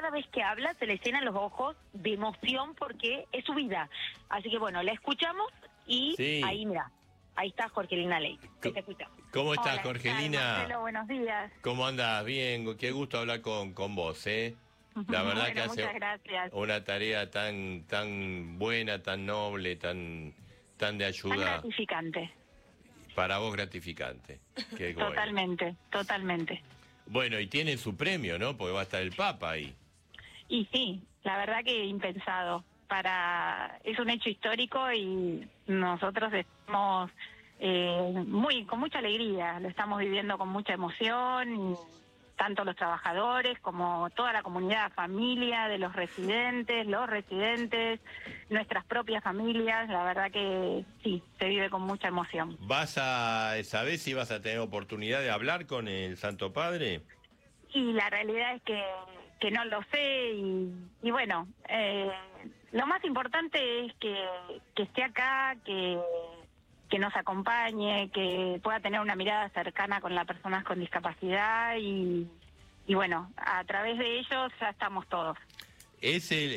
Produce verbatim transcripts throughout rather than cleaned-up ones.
cada vez que habla se le llenan los ojos de emoción porque es su vida. Así que bueno, la escuchamos y sí. ahí, mira, ahí está Jorgelina Ley. Co- Te escucha. ¿Cómo estás, Hola, Jorgelina? Marcelo, buenos días. ¿Cómo andás? Bien, qué gusto hablar con, con vos, ¿eh? La verdad Bueno, que hace muchas gracias. una tarea tan tan buena, tan noble, tan tan de Tan ayuda. gratificante. Para vos gratificante. Qué bueno. Totalmente, totalmente. Bueno, y tiene su premio, ¿no? Porque va a estar el Papa ahí. Y sí, la verdad que impensado. Para es un hecho histórico y nosotros estamos eh, muy con mucha alegría, lo estamos viviendo con mucha emoción, y tanto los trabajadores como toda la comunidad, familia de los residentes, los residentes, nuestras propias familias. La verdad que sí, se vive con mucha emoción. ¿Vas a, sabés si vas a tener oportunidad de hablar con el Santo Padre? Y la realidad es que, que no lo sé y, y bueno, eh, lo más importante es que, que esté acá, que, que nos acompañe, que pueda tener una mirada cercana con las personas con discapacidad y, y bueno, a través de ellos ya estamos todos. Es el,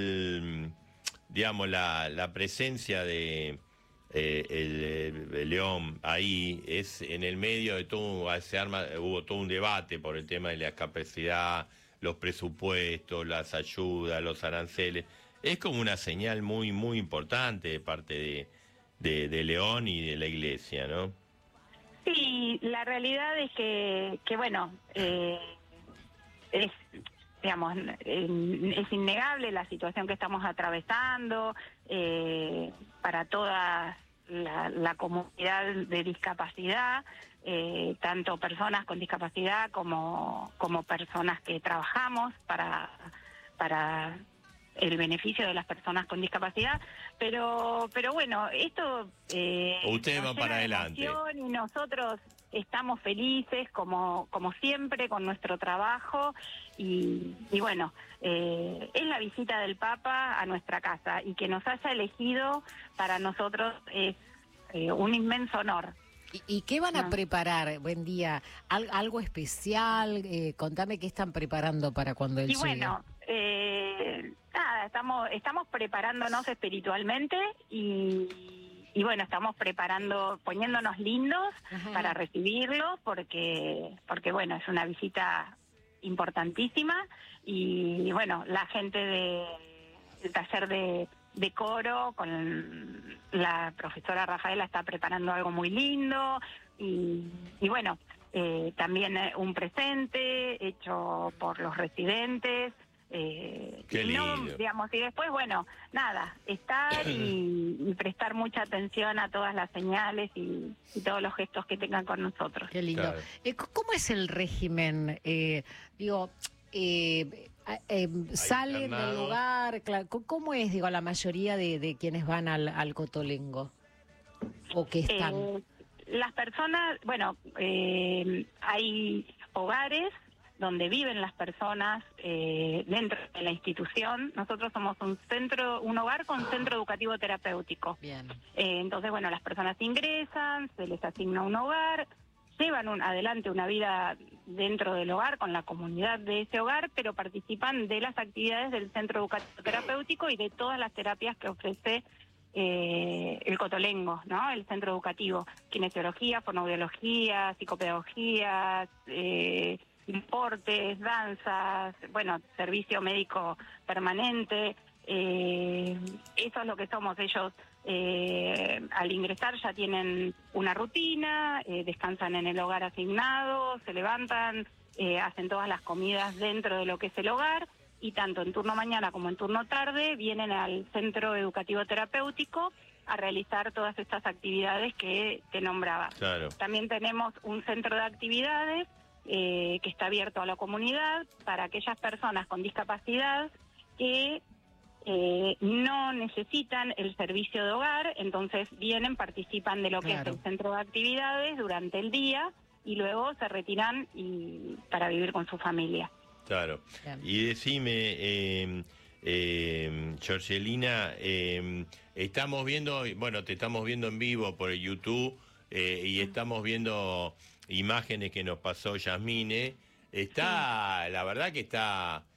el digamos, la, la presencia de eh, el, el León ahí, es en el medio de todo, se arma, hubo todo un debate por el tema de la discapacidad, los presupuestos, las ayudas, los aranceles. Es como una señal muy, muy importante de parte de, de, de León y de la Iglesia, ¿no? Sí, la realidad es que, que bueno, eh, es... digamos, es innegable la situación que estamos atravesando eh, para toda la, la comunidad de discapacidad, eh, tanto personas con discapacidad como, como personas que trabajamos para, para el beneficio de las personas con discapacidad, pero pero bueno, esto eh, ustedes van para llena de adelante emoción y nosotros estamos felices como como siempre con nuestro trabajo y, y bueno, eh, es la visita del Papa a nuestra casa y que nos haya elegido para nosotros es eh, un inmenso honor. ¿Y, y qué van a No. preparar? Buen día. ¿Al, ¿Algo especial? Eh, contame qué están preparando para cuando él Y llegue. bueno, eh, nada, estamos estamos preparándonos espiritualmente y, y bueno, estamos preparando, poniéndonos lindos Ajá. para recibirlo porque porque bueno, es una visita importantísima y, y bueno, la gente de el taller de de coro con la profesora Rafaela está preparando algo muy lindo y, y bueno, eh, también eh, un presente hecho por los residentes. Eh, Qué y no, lindo. digamos, y después, bueno, nada, estar y, y prestar mucha atención a todas las señales y, y todos los gestos que tengan con nosotros. Qué lindo. Claro. Eh, ¿Cómo es el régimen? Eh, digo, eh, eh, salen del internado. lugar. Claro, ¿cómo es, digo, la mayoría de, de quienes van al, al Cotolengo? ¿O que están? Eh, las personas, bueno, eh, hay hogares donde viven las personas eh, dentro de la institución. Nosotros somos un centro, un hogar con centro educativo terapéutico. Bien. Eh, entonces, bueno, las personas ingresan, se les asigna un hogar, llevan un, adelante una vida dentro del hogar, con la comunidad de ese hogar, pero participan de las actividades del centro educativo terapéutico y de todas las terapias que ofrece eh, el Cotolengo, ¿no? El centro educativo, kinesiología, fonoaudiología, psicopedagogía, eh, deportes, danzas, bueno, servicio médico permanente. Eh, eso es lo que somos. Ellos eh, al ingresar ya tienen una rutina, eh, descansan en el hogar asignado, se levantan, eh, hacen todas las comidas dentro de lo que es el hogar y tanto en turno mañana como en turno tarde vienen al centro educativo terapéutico a realizar todas estas actividades que te nombraba. Claro. También tenemos un centro de actividades eh, que está abierto a la comunidad para aquellas personas con discapacidad que Eh, no necesitan el servicio de hogar, entonces vienen, participan de lo que Claro. es el centro de actividades durante el día y luego se retiran y para vivir con su familia. Claro. Bien. Y decime, eh, eh, Jorgelina, eh, estamos viendo, bueno, te estamos viendo en vivo por el YouTube eh, y estamos viendo imágenes que nos pasó Yasmine. Está, la verdad que está